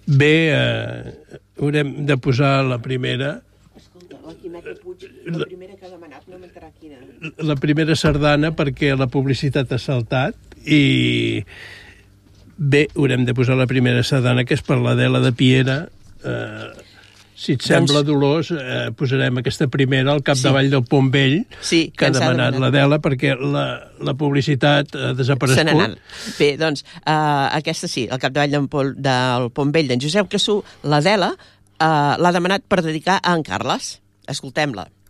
Bé, haurem de posar la primera. Escolta, la Quimeta Puig, la primera que ha demanat, no m'entrarà quina. La primera sardana, perquè la publicitat ha saltat, i bé, haurem de posar la primera sardana, que és per l'Adela de Piera. Si et sembla, Dolors, posarem aquesta primera al capdavall del Pont Vell, que ha demanat l'Adela, perquè la publicitat ha desaparegut. Bé, doncs, aquesta sí, al capdavall del Pont Vell d'en Josep Cassú, l'Adela l'ha demanat per dedicar a en Carles. Escoltem-la.